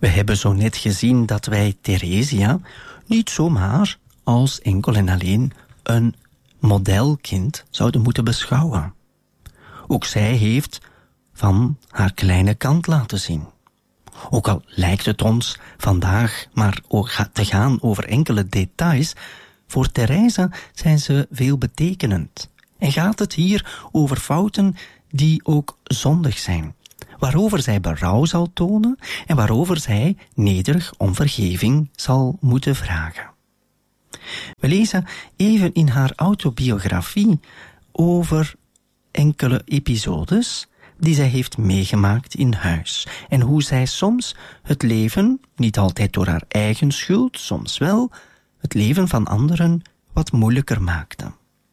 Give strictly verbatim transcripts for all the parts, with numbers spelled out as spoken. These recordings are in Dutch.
We hebben zo net gezien dat wij Theresia niet zomaar als enkel en alleen een modelkind zouden moeten beschouwen. Ook zij heeft van haar kleine kant laten zien. Ook al lijkt het ons vandaag maar te gaan over enkele details, voor Therese zijn ze veelbetekenend. En gaat het hier over fouten die ook zondig zijn, waarover zij berouw zal tonen en waarover zij nederig om vergeving zal moeten vragen. We lezen even in haar autobiografie over enkele episodes die zij heeft meegemaakt in huis en hoe zij soms het leven, niet altijd door haar eigen schuld, soms wel, het leven van anderen wat moeilijker maakte.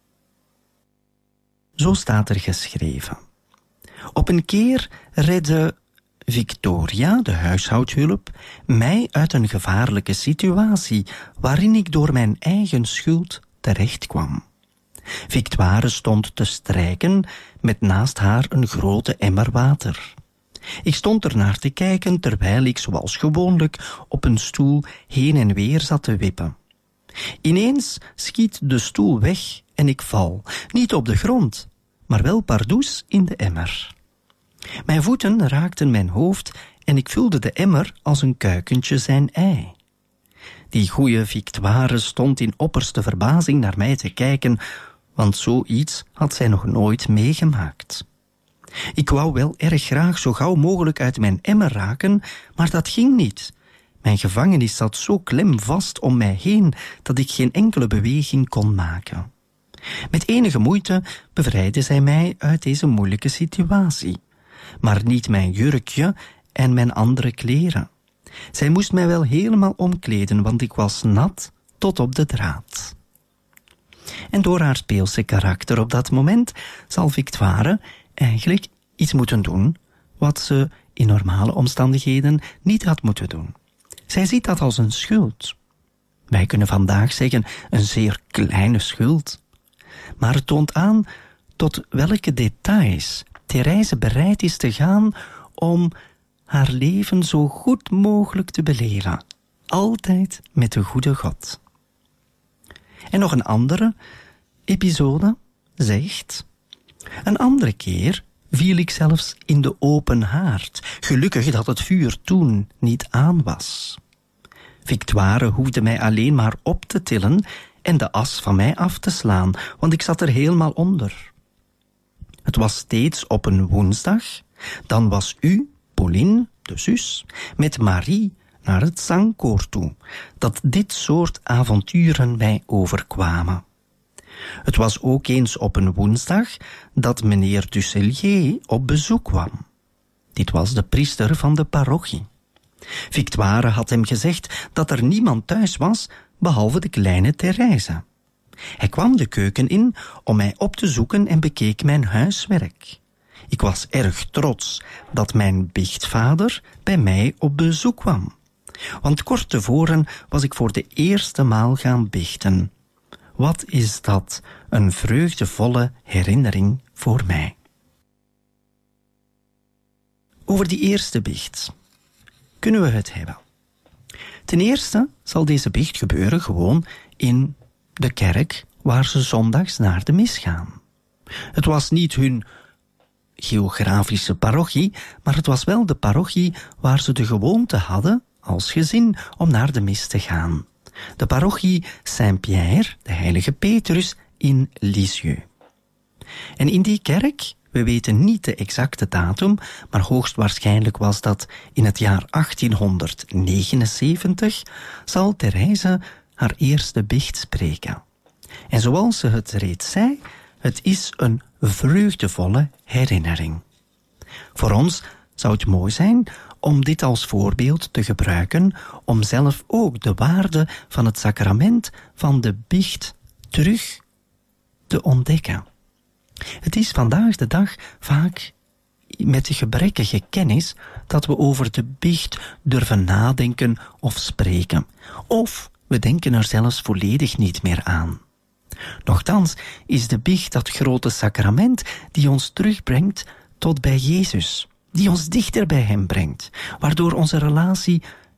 Zo staat er geschreven. Op een keer redde Victoria, de huishoudhulp, mij uit een gevaarlijke situatie waarin ik door mijn eigen schuld terecht kwam. Victoire stond te strijken met naast haar een grote emmer water. Ik stond er naar te kijken terwijl ik zoals gewoonlijk op een stoel heen en weer zat te wippen. Ineens schiet de stoel weg en ik val, niet op de grond, maar wel pardoes in de emmer. Mijn voeten raakten mijn hoofd en ik vulde de emmer als een kuikentje zijn ei. Die goeie Victoire stond in opperste verbazing naar mij te kijken, want zoiets had zij nog nooit meegemaakt. Ik wou wel erg graag zo gauw mogelijk uit mijn emmer raken, maar dat ging niet. Mijn gevangenis zat zo klemvast om mij heen dat ik geen enkele beweging kon maken. Met enige moeite bevrijdde zij mij uit deze moeilijke situatie, maar niet mijn jurkje en mijn andere kleren. Zij moest mij wel helemaal omkleden, want ik was nat tot op de draad. En door haar speelse karakter op dat moment zal Victoire eigenlijk iets moeten doen wat ze in normale omstandigheden niet had moeten doen. Zij ziet dat als een schuld. Wij kunnen vandaag zeggen een zeer kleine schuld. Maar het toont aan tot welke details Therese bereid is te gaan om haar leven zo goed mogelijk te beleven. Altijd met de goede God. En nog een andere episode zegt: een andere keer viel ik zelfs in de open haard. Gelukkig dat het vuur toen niet aan was. Victoire hoefde mij alleen maar op te tillen en de as van mij af te slaan, want ik zat er helemaal onder. Het was steeds op een woensdag. Dan was u, Pauline, de zus, met Marie naar het zangkoor toe, dat dit soort avonturen mij overkwamen. Het was ook eens op een woensdag dat meneer Dusselier op bezoek kwam. Dit was de priester van de parochie. Victoire had hem gezegd dat er niemand thuis was, behalve de kleine Therese. Hij kwam de keuken in om mij op te zoeken en bekeek mijn huiswerk. Ik was erg trots dat mijn biechtvader bij mij op bezoek kwam. Want kort tevoren was ik voor de eerste maal gaan biechten. Wat is dat een vreugdevolle herinnering voor mij. Over die eerste biecht kunnen we het hebben. Ten eerste zal deze biecht gebeuren gewoon in de kerk waar ze zondags naar de mis gaan. Het was niet hun geografische parochie, maar het was wel de parochie waar ze de gewoonte hadden als gezin om naar de mis te gaan. De parochie Saint-Pierre, de heilige Petrus, in Lisieux. En in die kerk, we weten niet de exacte datum, maar hoogstwaarschijnlijk was dat in het jaar achttienhonderdnegenenzeventig, zal Therese haar eerste biecht spreken. En zoals ze het reeds zei, het is een vreugdevolle herinnering. Voor ons zou het mooi zijn om dit als voorbeeld te gebruiken, om zelf ook de waarde van het sacrament van de biecht terug te ontdekken. Het is vandaag de dag vaak met de gebrekkige kennis dat we over de biecht durven nadenken of spreken. Of we denken er zelfs volledig niet meer aan. Nochtans is de biecht dat grote sacrament die ons terugbrengt tot bij Jezus, die ons dichter bij hem brengt, waardoor onze relatie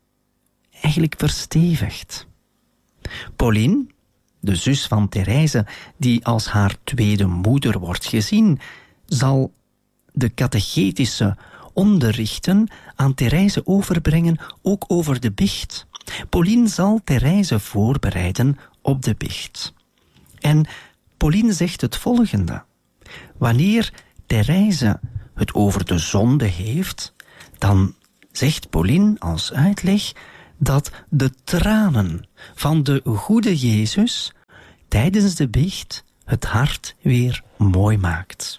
eigenlijk verstevigd. Pauline, de zus van Therese, die als haar tweede moeder wordt gezien, zal de catechetische onderrichten aan Therese overbrengen, ook over de biecht. Pauline zal Therese voorbereiden op de biecht. En Pauline zegt het volgende. Wanneer Therese het over de zonde heeft, dan zegt Pauline als uitleg dat de tranen van de goede Jezus tijdens de biecht het hart weer mooi maakt.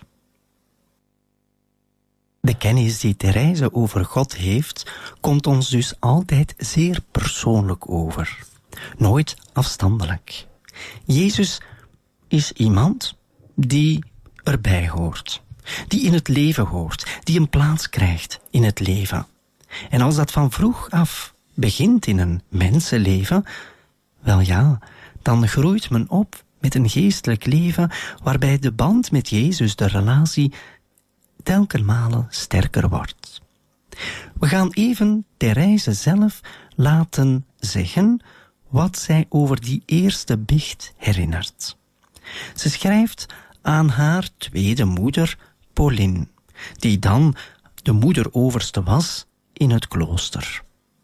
De kennis die Therese over God heeft, komt ons dus altijd zeer persoonlijk over. Nooit afstandelijk. Jezus is iemand die erbij hoort. Die in het leven hoort. Die een plaats krijgt in het leven. En als dat van vroeg af begint in een mensenleven, wel ja, dan groeit men op met een geestelijk leven waarbij de band met Jezus, de relatie, telkens malen sterker wordt. We gaan even Therese zelf laten zeggen wat zij over die eerste biecht herinnert. Ze schrijft aan haar tweede moeder, Pauline, die dan de moeder-overste was in het klooster.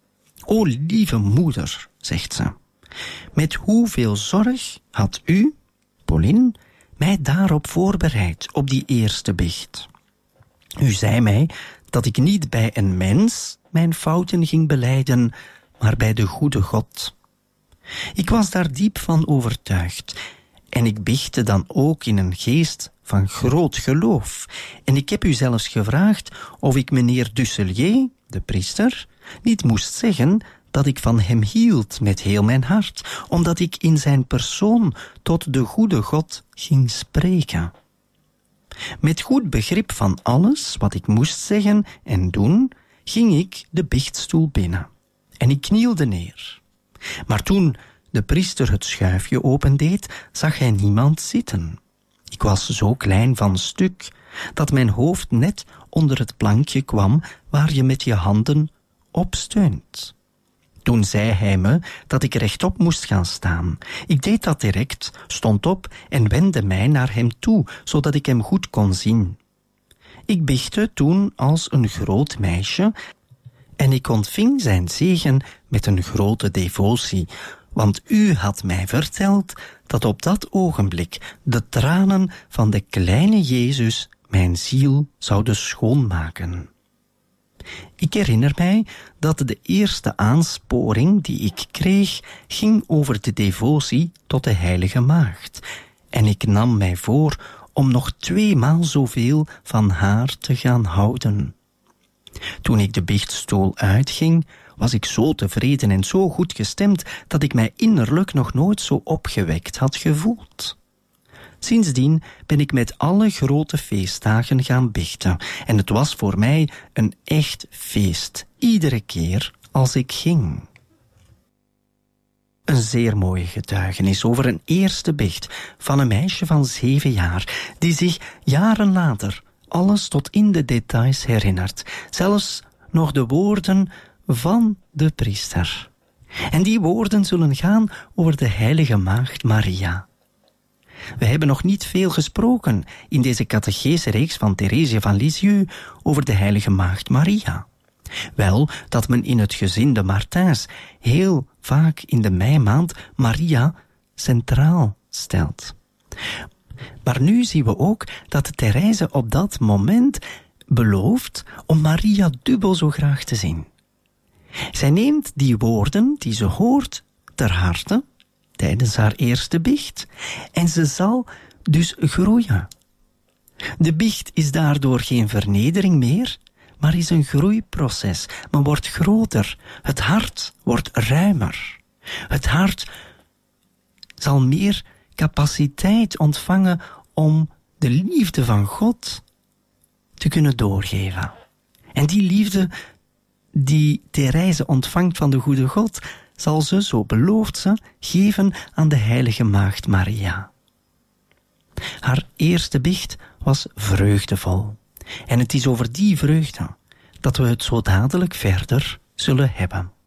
O lieve moeder, zegt ze, met hoeveel zorg had u, Pauline, mij daarop voorbereid, op die eerste biecht. U zei mij dat ik niet bij een mens mijn fouten ging belijden, maar bij de goede God. Ik was daar diep van overtuigd en ik biechtte dan ook in een geest van groot geloof. En ik heb u zelfs gevraagd of ik meneer Dusselier, de priester, niet moest zeggen dat ik van hem hield met heel mijn hart, omdat ik in zijn persoon tot de goede God ging spreken. Met goed begrip van alles wat ik moest zeggen en doen, ging ik de biechtstoel binnen. En ik knielde neer. Maar toen de priester het schuifje opendeed, zag hij niemand zitten. Ik was zo klein van stuk, dat mijn hoofd net onder het plankje kwam waar je met je handen op steunt. Toen zei hij me dat ik rechtop moest gaan staan. Ik deed dat direct, stond op en wendde mij naar hem toe, zodat ik hem goed kon zien. Ik biechtte toen als een groot meisje en ik ontving zijn zegen met een grote devotie, want u had mij verteld dat op dat ogenblik de tranen van de kleine Jezus mijn ziel zouden schoonmaken. Ik herinner mij dat de eerste aansporing die ik kreeg ging over de devotie tot de Heilige Maagd. En ik nam mij voor om nog tweemaal zoveel van haar te gaan houden. Toen ik de biechtstoel uitging, was ik zo tevreden en zo goed gestemd dat ik mij innerlijk nog nooit zo opgewekt had gevoeld. Sindsdien ben ik met alle grote feestdagen gaan biechten. En het was voor mij een echt feest, iedere keer als ik ging. Een zeer mooie getuigenis over een eerste biecht van een meisje van zeven jaar, die zich jaren later alles tot in de details herinnert. Zelfs nog de woorden van de priester. En die woorden zullen gaan over de heilige maagd Maria. We hebben nog niet veel gesproken in deze catechese-reeks van Therese van Lisieux over de heilige maagd Maria. Wel dat men in het gezin de Martins heel vaak in de meimaand Maria centraal stelt. Maar nu zien we ook dat Therese op dat moment belooft om Maria dubbel zo graag te zien. Zij neemt die woorden die ze hoort ter harte tijdens haar eerste biecht en ze zal dus groeien. De biecht is daardoor geen vernedering meer, maar is een groeiproces. Men wordt groter, het hart wordt ruimer. Het hart zal meer capaciteit ontvangen om de liefde van God te kunnen doorgeven. En die liefde die Therese ontvangt van de goede God, zal ze, zo belooft ze, geven aan de heilige maagd Maria. Haar eerste biecht was vreugdevol. En het is over die vreugde dat we het zo dadelijk verder zullen hebben.